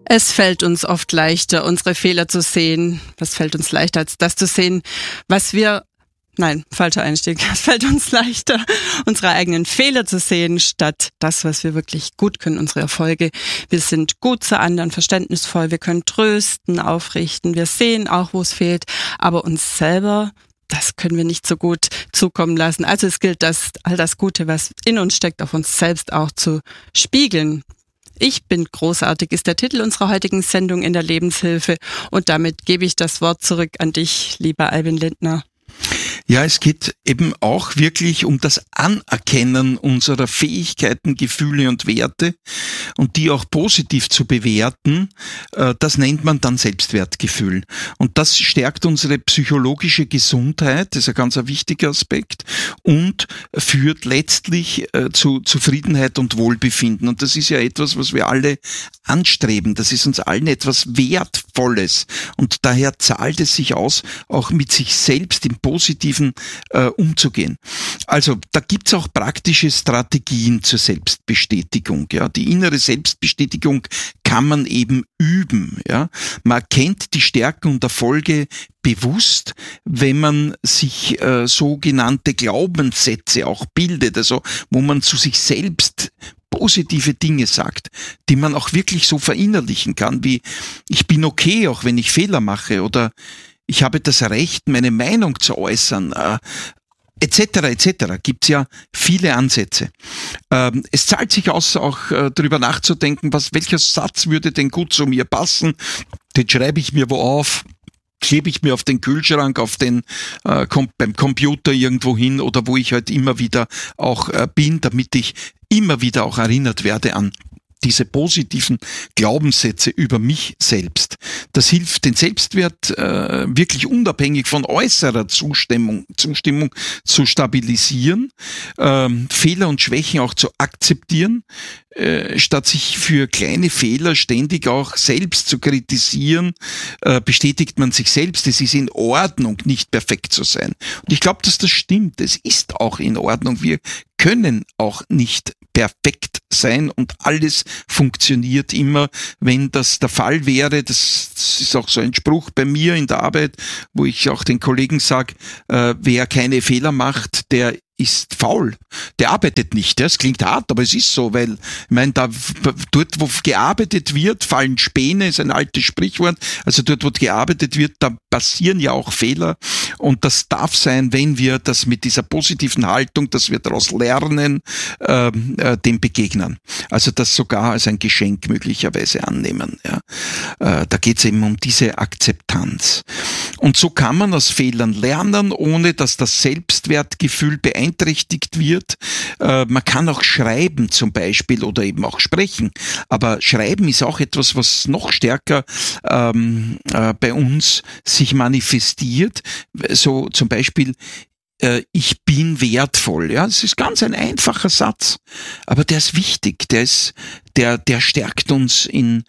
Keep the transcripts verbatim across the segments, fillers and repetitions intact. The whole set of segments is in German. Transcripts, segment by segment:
Es fällt uns oft leichter, unsere Fehler zu sehen. Was fällt uns leichter, als das zu sehen, was wir... Nein, falscher Einstieg. Es fällt uns leichter, unsere eigenen Fehler zu sehen, statt das, was wir wirklich gut können, unsere Erfolge. Wir sind gut zu anderen, verständnisvoll, wir können trösten, aufrichten, wir sehen auch, wo es fehlt, aber uns selber, das können wir nicht so gut zukommen lassen. Also es gilt, das, all das Gute, was in uns steckt, auf uns selbst auch zu spiegeln. Ich bin großartig ist der Titel unserer heutigen Sendung in der Lebenshilfe und damit gebe ich das Wort zurück an dich, lieber Albin Lindner. Ja, es geht eben auch wirklich um das Anerkennen unserer Fähigkeiten, Gefühle und Werte und die auch positiv zu bewerten. Das nennt man dann Selbstwertgefühl. Und das stärkt unsere psychologische Gesundheit, das ist ein ganz ein wichtiger Aspekt, und führt letztlich zu Zufriedenheit und Wohlbefinden. Und das ist ja etwas, was wir alle anstreben. Das ist uns allen etwas Wertvolles. Und daher zahlt es sich aus, auch mit sich selbst im Positiven äh, umzugehen. Also da gibt's auch praktische Strategien zur Selbstbestätigung. Ja, die innere Selbstbestätigung kann man eben üben. Ja, man erkennt die Stärken und Erfolge bewusst, wenn man sich äh, sogenannte Glaubenssätze auch bildet, also wo man zu sich selbst positive Dinge sagt, die man auch wirklich so verinnerlichen kann, wie ich bin okay, auch wenn ich Fehler mache, oder ich habe das Recht, meine Meinung zu äußern, äh, et cetera et cetera. Gibt's ja viele Ansätze. Ähm, es zahlt sich aus, auch äh, darüber nachzudenken, was welcher Satz würde denn gut zu mir passen. Den schreibe ich mir wo auf, klebe ich mir auf den Kühlschrank, auf den äh, kom- beim Computer irgendwo hin oder wo ich halt immer wieder auch äh, bin, damit ich immer wieder auch erinnert werde an diese positiven Glaubenssätze über mich selbst. Das hilft, den Selbstwert äh, wirklich unabhängig von äußerer Zustimmung, Zustimmung zu stabilisieren, ähm, Fehler und Schwächen auch zu akzeptieren, äh, statt sich für kleine Fehler ständig auch selbst zu kritisieren, äh, bestätigt man sich selbst, es ist in Ordnung, nicht perfekt zu sein. Und ich glaube, dass das stimmt. Es ist auch in Ordnung. Wir können auch nicht perfekt sein und alles funktioniert immer. Wenn das der Fall wäre, das ist auch so ein Spruch bei mir in der Arbeit, wo ich auch den Kollegen sage, äh, wer keine Fehler macht, der ist faul. Der arbeitet nicht. Das klingt hart, aber es ist so, weil, ich meine, da, dort, wo gearbeitet wird, fallen Späne, ist ein altes Sprichwort. Also dort, wo gearbeitet wird, da passieren ja auch Fehler. Und das darf sein, wenn wir das mit dieser positiven Haltung, dass wir daraus lernen, äh, äh, dem begegnen. Also das sogar als ein Geschenk möglicherweise annehmen. Ja. Äh, da geht es eben um diese Akzeptanz. Und so kann man aus Fehlern lernen, ohne dass das Selbstwertgefühl beeinträchtigt wird. Äh, man kann auch schreiben zum Beispiel oder eben auch sprechen. Aber Schreiben ist auch etwas, was noch stärker ähm, äh, bei uns sich manifestiert. So zum Beispiel, äh, ich bin wertvoll. Ja, das ist ganz ein einfacher Satz, aber der ist wichtig. Der ist, der, der stärkt uns in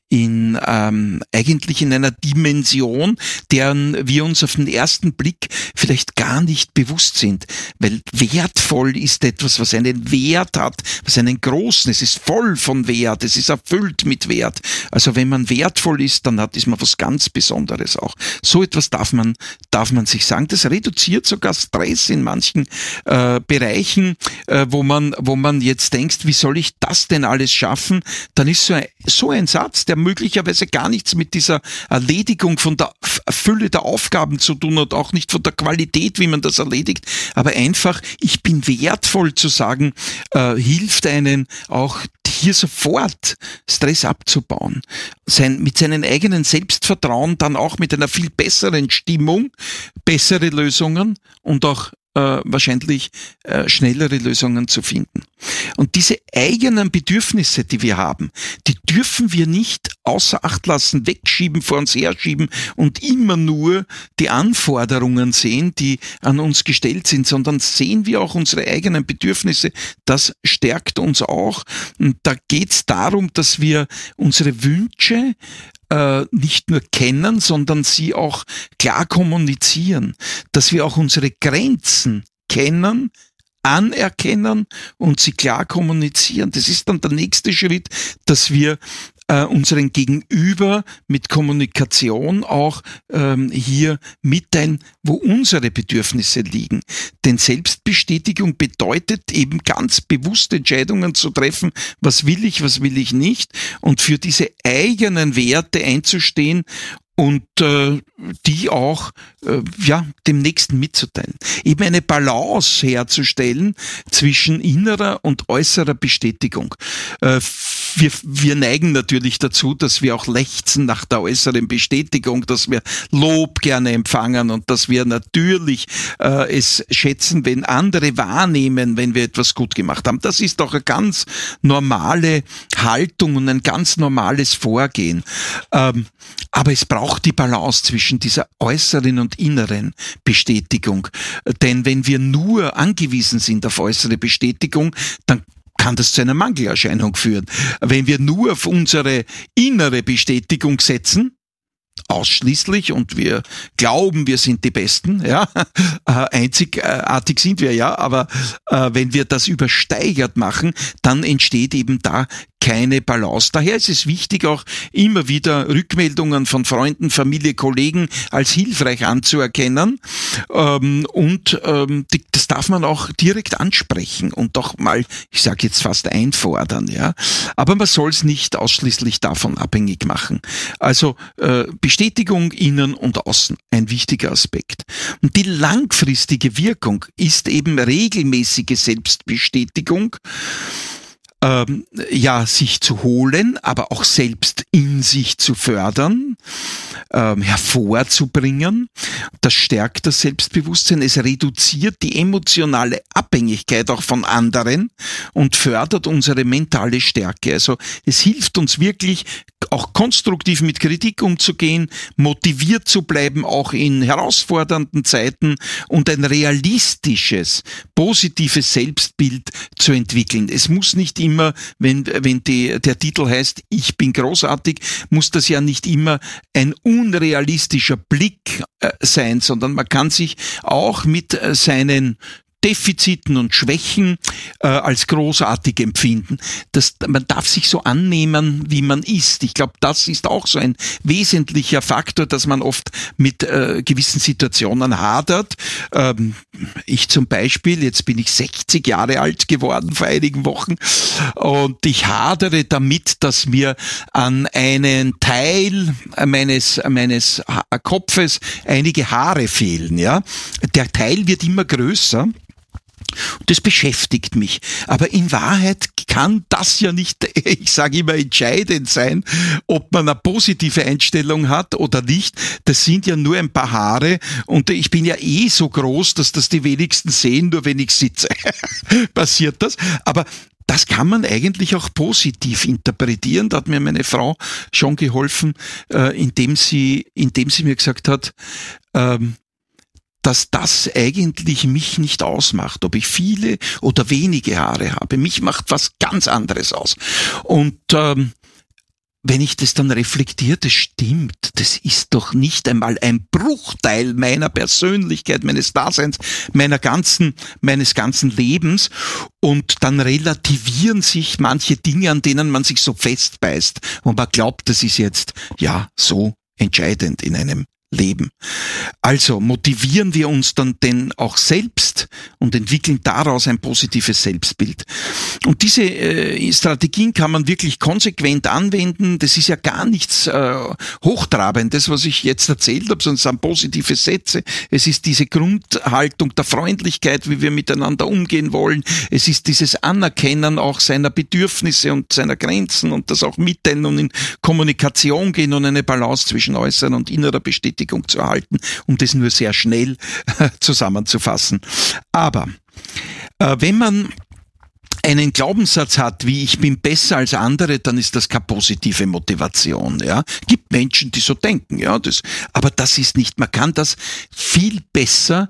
in ähm, eigentlich in einer Dimension, deren wir uns auf den ersten Blick vielleicht gar nicht bewusst sind. Weil wertvoll ist etwas, was einen Wert hat, was einen großen, es ist voll von Wert, es ist erfüllt mit Wert. Also wenn man wertvoll ist, dann hat ist man was ganz Besonderes auch. So etwas darf man darf man sich sagen. Das reduziert sogar Stress in manchen äh, Bereichen, äh, wo man wo man jetzt denkt, wie soll ich das denn alles schaffen? Dann ist so ein, so ein Satz, der möglicherweise gar nichts mit dieser Erledigung von der Fülle der Aufgaben zu tun hat, auch nicht von der Qualität, wie man das erledigt, aber einfach, ich bin wertvoll zu sagen, äh, hilft einen auch hier sofort Stress abzubauen, sein, mit seinem eigenen Selbstvertrauen dann auch mit einer viel besseren Stimmung, bessere Lösungen und auch äh, wahrscheinlich äh, schnellere Lösungen zu finden. Und diese eigenen Bedürfnisse, die wir haben, die dürfen wir nicht außer Acht lassen, wegschieben, vor uns herschieben und immer nur die Anforderungen sehen, die an uns gestellt sind, sondern sehen wir auch unsere eigenen Bedürfnisse. Das stärkt uns auch. Und da geht es darum, dass wir unsere Wünsche äh, nicht nur kennen, sondern sie auch klar kommunizieren, dass wir auch unsere Grenzen kennen, anerkennen und sie klar kommunizieren. Das ist dann der nächste Schritt, dass wir äh, unseren Gegenüber mit Kommunikation auch ähm, hier mitteilen, wo unsere Bedürfnisse liegen. Denn Selbstbestätigung bedeutet eben ganz bewusste Entscheidungen zu treffen, was will ich, was will ich nicht, und für diese eigenen Werte einzustehen und äh, die auch äh, ja dem Nächsten mitzuteilen. Eben eine Balance herzustellen zwischen innerer und äußerer Bestätigung. Äh, wir, wir neigen natürlich dazu, dass wir auch lechzen nach der äußeren Bestätigung, dass wir Lob gerne empfangen und dass wir natürlich äh, es schätzen, wenn andere wahrnehmen, wenn wir etwas gut gemacht haben. Das ist auch eine ganz normale Haltung und ein ganz normales Vorgehen. Ähm, aber es braucht auch die Balance zwischen dieser äußeren und inneren Bestätigung. Denn wenn wir nur angewiesen sind auf äußere Bestätigung, dann kann das zu einer Mangelerscheinung führen. Wenn wir nur auf unsere innere Bestätigung setzen, ausschließlich, und wir glauben, wir sind die Besten, ja, einzigartig sind wir ja, aber äh, wenn wir das übersteigert machen, dann entsteht eben da keine Balance. Daher ist es wichtig, auch immer wieder Rückmeldungen von Freunden, Familie, Kollegen als hilfreich anzuerkennen. Ähm, und ähm, die, das darf man auch direkt ansprechen und auch mal, ich sage jetzt fast einfordern. Ja, aber man soll es nicht ausschließlich davon abhängig machen. Also äh, Bestätigung innen und außen, ein wichtiger Aspekt. Und die langfristige Wirkung ist eben regelmäßige Selbstbestätigung, Ähm, ja, sich zu holen, aber auch selbst in sich zu fördern, ähm, hervorzubringen. Das stärkt das Selbstbewusstsein, es reduziert die emotionale Abhängigkeit auch von anderen und fördert unsere mentale Stärke. Also es hilft uns wirklich, auch konstruktiv mit Kritik umzugehen, motiviert zu bleiben, auch in herausfordernden Zeiten, und ein realistisches, positives Selbstbild zu entwickeln. Es muss nicht immer, wenn, wenn die, der Titel heißt, ich bin großartig, muss das ja nicht immer ein unrealistischer Blick äh, sein, sondern man kann sich auch mit äh, seinen Defiziten und Schwächen äh, als großartig empfinden. Das, man darf sich so annehmen, wie man ist. Ich glaube, das ist auch so ein wesentlicher Faktor, dass man oft mit äh, gewissen Situationen hadert. Ähm, ich zum Beispiel, jetzt bin ich sechzig Jahre alt geworden vor einigen Wochen, und ich hadere damit, dass mir an einen Teil meines meines Kopfes einige Haare fehlen. Ja, der Teil wird immer größer. Das beschäftigt mich. Aber in Wahrheit kann das ja nicht, ich sage immer, entscheidend sein, ob man eine positive Einstellung hat oder nicht. Das sind ja nur ein paar Haare, und ich bin ja eh so groß, dass das die wenigsten sehen, nur wenn ich sitze. Passiert das. Aber das kann man eigentlich auch positiv interpretieren. Da hat mir meine Frau schon geholfen, indem sie, indem sie mir gesagt hat, ähm, dass das eigentlich mich nicht ausmacht, ob ich viele oder wenige Haare habe. Mich macht was ganz anderes aus. Und ähm, wenn ich das dann reflektiere, das stimmt, das ist doch nicht einmal ein Bruchteil meiner Persönlichkeit, meines Daseins, meiner ganzen, meines ganzen Lebens. Und dann relativieren sich manche Dinge, an denen man sich so festbeißt. Und man glaubt, das ist jetzt, ja, so entscheidend in einem Leben. Also motivieren wir uns dann denn auch selbst und entwickeln daraus ein positives Selbstbild. Und diese äh, Strategien kann man wirklich konsequent anwenden. Das ist ja gar nichts äh, Hochtrabendes, was ich jetzt erzählt habe, sondern es sind positive Sätze. Es ist diese Grundhaltung der Freundlichkeit, wie wir miteinander umgehen wollen. Es ist dieses Anerkennen auch seiner Bedürfnisse und seiner Grenzen und das auch mitteilen und in Kommunikation gehen und eine Balance zwischen äußerer und innerer Bestätigung zu erhalten, um das nur sehr schnell zusammenzufassen. Aber äh, wenn man einen Glaubenssatz hat, wie ich bin besser als andere, dann ist das keine positive Motivation. Ja, gibt Menschen, die so denken. Ja, das, aber das ist nicht. Man kann das viel besser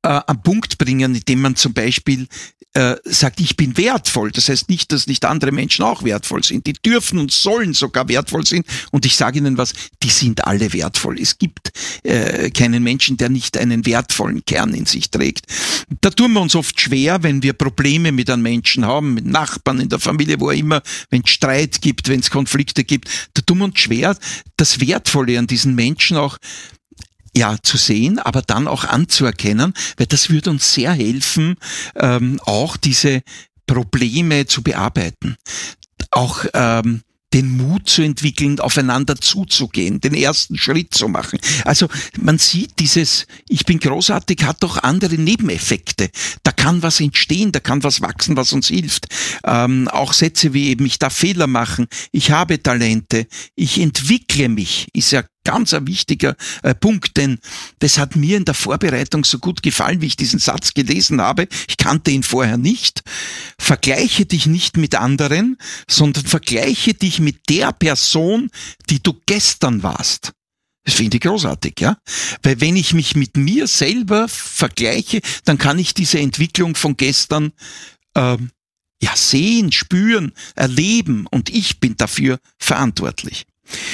äh, am Punkt bringen, indem man zum Beispiel äh, sagt, ich bin wertvoll. Das heißt nicht, dass nicht andere Menschen auch wertvoll sind. Die dürfen und sollen sogar wertvoll sein. Und ich sage Ihnen was, die sind alle wertvoll. Es gibt äh, keinen Menschen, der nicht einen wertvollen Kern in sich trägt. Da tun wir uns oft schwer, wenn wir Probleme mit einem Menschen haben, mit Nachbarn, in der Familie, wo auch immer, wenn es Streit gibt, wenn es Konflikte gibt. Da tun wir uns schwer, das Wertvolle an diesen Menschen auch ja, zu sehen, aber dann auch anzuerkennen, weil das würde uns sehr helfen, ähm, auch diese Probleme zu bearbeiten. Auch ähm, den Mut zu entwickeln, aufeinander zuzugehen, den ersten Schritt zu machen. Also man sieht, dieses Ich bin großartig hat doch andere Nebeneffekte. Da kann was entstehen, da kann was wachsen, was uns hilft. Ähm, auch Sätze wie eben, ich darf Fehler machen, ich habe Talente, ich entwickle mich, ist ja ganz ein wichtiger äh, Punkt, denn das hat mir in der Vorbereitung so gut gefallen, wie ich diesen Satz gelesen habe. Ich kannte ihn vorher nicht. Vergleiche dich nicht mit anderen, sondern vergleiche dich mit der Person, die du gestern warst. Das finde ich großartig, ja. Weil wenn ich mich mit mir selber vergleiche, dann kann ich diese Entwicklung von gestern ähm, ja sehen, spüren, erleben und ich bin dafür verantwortlich.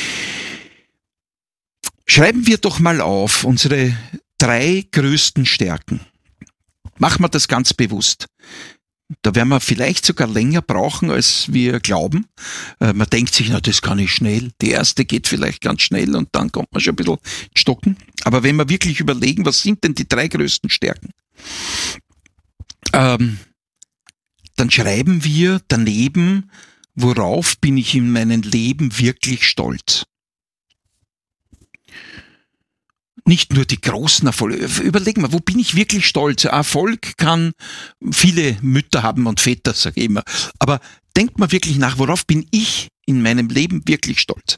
Schreiben wir doch mal auf unsere drei größten Stärken. Machen wir das ganz bewusst. Da werden wir vielleicht sogar länger brauchen, als wir glauben. Äh, man denkt sich, na, das kann ich schnell. Die erste geht vielleicht ganz schnell und dann kommt man schon ein bisschen ins Stocken. Aber wenn wir wirklich überlegen, was sind denn die drei größten Stärken? Ähm, dann schreiben wir daneben, worauf bin ich in meinem Leben wirklich stolz? Nicht nur die großen Erfolge. Überlegen wir, wo bin ich wirklich stolz? Erfolg kann viele Mütter haben und Väter, sage ich immer. Aber denkt mal wirklich nach, worauf bin ich in meinem Leben wirklich stolz?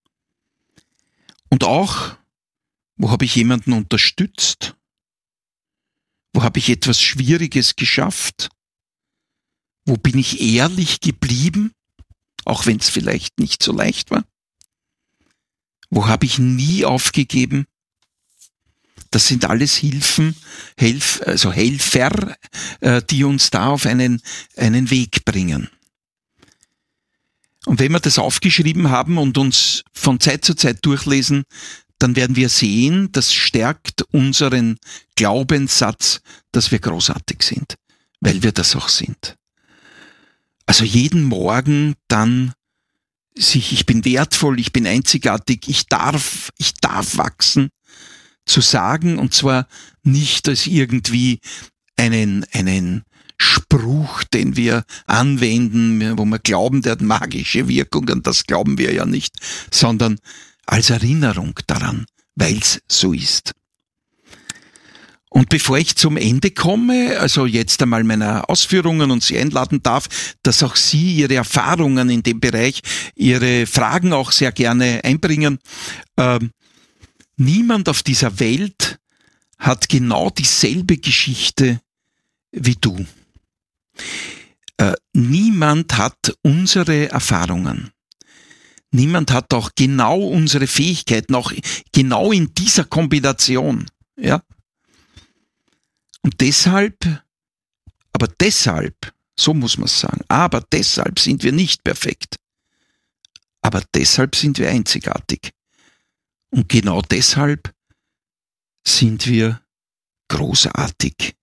Und auch, wo habe ich jemanden unterstützt? Wo habe ich etwas Schwieriges geschafft? Wo bin ich ehrlich geblieben? Auch wenn es vielleicht nicht so leicht war. Wo habe ich nie aufgegeben? Das sind alles Hilfen, Helf, also Helfer, äh, die uns da auf einen, einen Weg bringen. Und wenn wir das aufgeschrieben haben und uns von Zeit zu Zeit durchlesen, dann werden wir sehen, das stärkt unseren Glaubenssatz, dass wir großartig sind, weil wir das auch sind. Also jeden Morgen dann sich, ich bin wertvoll, ich bin einzigartig, ich darf, ich darf wachsen, zu sagen, und zwar nicht als irgendwie einen, einen Spruch, den wir anwenden, wo wir glauben, der hat magische Wirkung, und das glauben wir ja nicht, sondern als Erinnerung daran, weil es so ist. Und bevor ich zum Ende komme, also jetzt einmal meiner Ausführungen und Sie einladen darf, dass auch Sie Ihre Erfahrungen in dem Bereich, Ihre Fragen auch sehr gerne einbringen, ähm, niemand auf dieser Welt hat genau dieselbe Geschichte wie du. Äh, niemand hat unsere Erfahrungen. Niemand hat auch genau unsere Fähigkeiten, auch genau in dieser Kombination. Ja? Und deshalb, aber deshalb, so muss man es sagen, aber deshalb sind wir nicht perfekt. Aber deshalb sind wir einzigartig. Und genau deshalb sind wir großartig.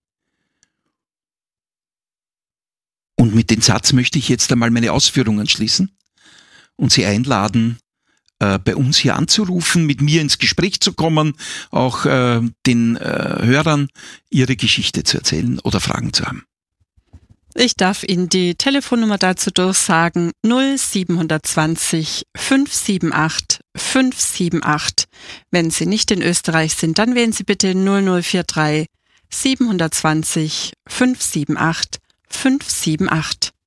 Und mit dem Satz möchte ich jetzt einmal meine Ausführungen schließen und Sie einladen, äh, bei uns hier anzurufen, mit mir ins Gespräch zu kommen, auch äh, den äh, Hörern ihre Geschichte zu erzählen oder Fragen zu haben. Ich darf Ihnen die Telefonnummer dazu durchsagen: null sieben zwei null fünf sieben acht fünf sieben acht. Wenn Sie nicht in Österreich sind, dann wählen Sie bitte null null vier drei sieben zwei null fünf sieben acht fünf sieben acht.